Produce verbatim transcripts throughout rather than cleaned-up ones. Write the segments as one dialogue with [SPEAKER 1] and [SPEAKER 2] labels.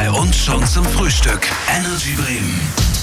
[SPEAKER 1] bei uns schon zum Frühstück. Energy Bremen.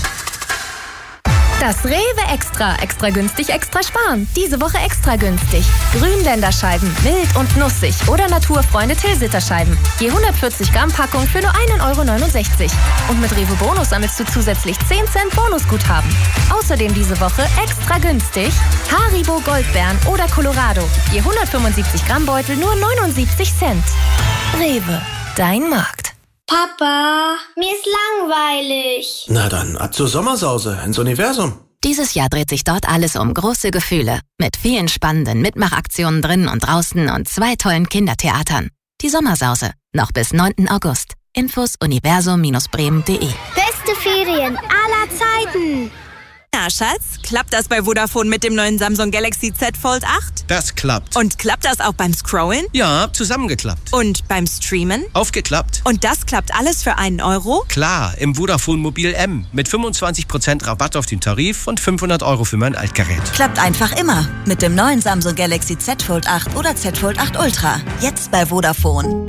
[SPEAKER 2] Das Rewe Extra. Extra günstig, extra sparen. Diese Woche extra günstig. Grünländerscheiben, mild und nussig oder Naturfreunde Tilsiter-Scheiben. Je hundertvierzig Gramm Packung für nur ein Euro neunundsechzig. Und mit Rewe Bonus sammelst du zusätzlich zehn Cent Bonusguthaben. Außerdem diese Woche extra günstig Haribo Goldbeeren oder Colorado. Je hundertfünfundsiebzig Gramm Beutel nur neunundsiebzig Cent. Rewe, dein Markt.
[SPEAKER 3] Papa, mir ist langweilig.
[SPEAKER 4] Na dann, ab zur Sommersause ins Universum.
[SPEAKER 5] Dieses Jahr dreht sich dort alles um große Gefühle. Mit vielen spannenden Mitmachaktionen drinnen und draußen und zwei tollen Kindertheatern. Die Sommersause, noch bis neunten August. Infos universum Bremen punkt de.
[SPEAKER 3] Beste Ferien aller Zeiten.
[SPEAKER 6] Na, Schatz, klappt das bei Vodafone mit dem neuen Samsung Galaxy Z Fold acht?
[SPEAKER 7] Das klappt.
[SPEAKER 6] Und klappt das auch beim Scrollen?
[SPEAKER 7] Ja, zusammengeklappt.
[SPEAKER 6] Und beim Streamen?
[SPEAKER 7] Aufgeklappt.
[SPEAKER 6] Und das klappt alles für einen Euro?
[SPEAKER 7] Klar, im Vodafone Mobil M. Mit fünfundzwanzig Prozent Rabatt auf den Tarif und fünfhundert Euro für mein Altgerät.
[SPEAKER 8] Klappt einfach immer. Mit dem neuen Samsung Galaxy Z Fold acht oder Z Fold acht Ultra. Jetzt bei Vodafone.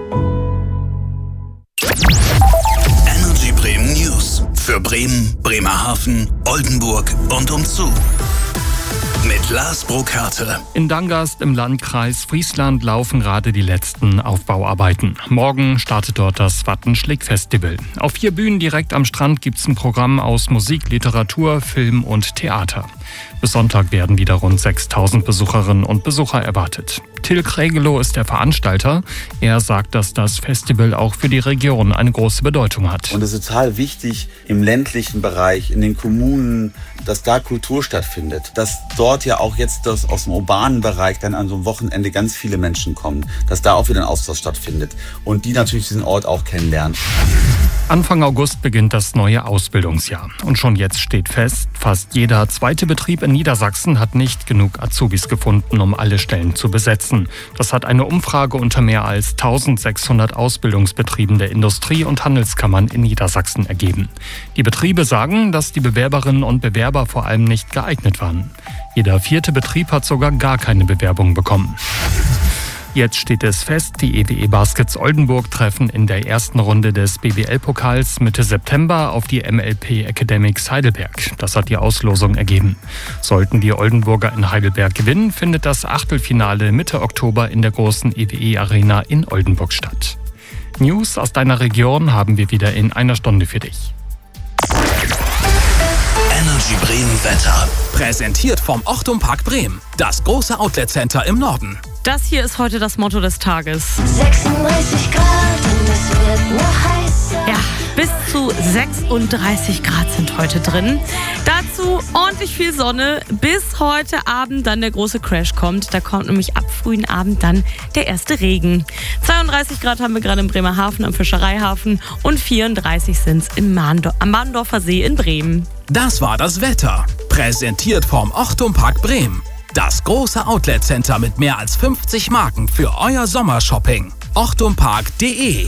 [SPEAKER 1] Energy Bremen News. Für Bremen, Bremerhaven, Oldenburg und umzu. Mit Lars Burkhardt.
[SPEAKER 9] In Dangast im Landkreis Friesland laufen gerade die letzten Aufbauarbeiten. Morgen startet dort das Wattenschlick-Festival. Auf vier Bühnen direkt am Strand gibt es ein Programm aus Musik, Literatur, Film und Theater. Bis Sonntag werden wieder rund sechstausend Besucherinnen und Besucher erwartet. Till Kregelow ist der Veranstalter. Er sagt, dass das Festival auch für die Region eine große Bedeutung hat.
[SPEAKER 10] Und es ist total wichtig im ländlichen Bereich, in den Kommunen, dass da Kultur stattfindet. Dass dort ja auch jetzt das aus dem urbanen Bereich dann an so einem Wochenende ganz viele Menschen kommen. Dass da auch wieder ein Austausch stattfindet. Und die natürlich diesen Ort auch kennenlernen.
[SPEAKER 9] Anfang August beginnt das neue Ausbildungsjahr. Und schon jetzt steht fest, fast jeder zweite Betrieb in Niedersachsen hat nicht genug Azubis gefunden, um alle Stellen zu besetzen. Das hat eine Umfrage unter mehr als eintausendsechshundert Ausbildungsbetrieben der Industrie- und Handelskammern in Niedersachsen ergeben. Die Betriebe sagen, dass die Bewerberinnen und Bewerber vor allem nicht geeignet waren. Jeder vierte Betrieb hat sogar gar keine Bewerbung bekommen. Jetzt steht es fest, die E W E Baskets Oldenburg treffen in der ersten Runde des B B L-Pokals Mitte September auf die M L P Academics Heidelberg. Das hat die Auslosung ergeben. Sollten die Oldenburger in Heidelberg gewinnen, findet das Achtelfinale Mitte Oktober in der großen E W E-Arena in Oldenburg statt. News aus deiner Region haben wir wieder in einer Stunde für dich.
[SPEAKER 1] Energy Bremen Wetter.
[SPEAKER 11] Präsentiert vom Ochtum Park Bremen. Das große Outlet-Center im Norden.
[SPEAKER 12] Das hier ist heute das Motto des Tages.
[SPEAKER 3] sechsunddreißig Grad und es wird noch heißer.
[SPEAKER 12] Ja, bis zu sechsunddreißig Grad sind heute drin. Dazu ordentlich viel Sonne, bis heute Abend dann der große Crash kommt. Da kommt nämlich ab frühen Abend dann der erste Regen. zweiunddreißig Grad haben wir gerade im Bremerhaven am Fischereihafen und vierunddreißig sind es am Mahndorfer See in Bremen.
[SPEAKER 11] Das war das Wetter. Präsentiert vom Ochtum Park Bremen. Das große Outlet-Center mit mehr als fünfzig Marken für euer Sommershopping. ochtum park punkt de.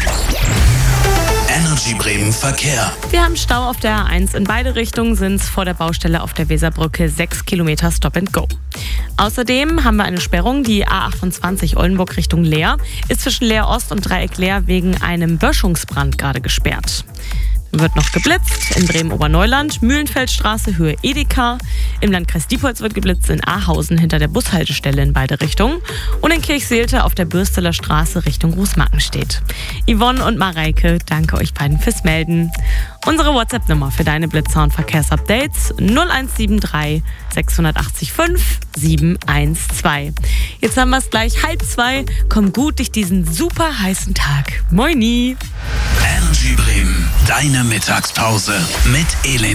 [SPEAKER 1] Energy Bremen Verkehr.
[SPEAKER 12] Wir haben Stau auf der A eins. In beide Richtungen sind es vor der Baustelle auf der Weserbrücke sechs Kilometer Stop and Go. Außerdem haben wir eine Sperrung. Die A achtundzwanzig Oldenburg Richtung Leer ist zwischen Leer Ost und Dreieck Leer wegen einem Böschungsbrand gerade gesperrt. Wird noch geblitzt in Bremen-Oberneuland, Mühlenfeldstraße, Höhe Edeka. Im Landkreis Diepholz wird geblitzt in Ahausen hinter der Bushaltestelle in beide Richtungen. Und in Kirchseelte auf der Bürsteler Straße Richtung Großmarkenstedt. Yvonne und Mareike, danke euch beiden fürs Melden. Unsere WhatsApp-Nummer für deine Blitzer- und Verkehrsupdates null eins sieben drei sechs acht fünf sieben eins zwei. Jetzt haben wir es gleich halb zwei. Komm gut durch diesen super heißen Tag. Moini!
[SPEAKER 1] Energy Bremen, deine Mittagspause mit Elena.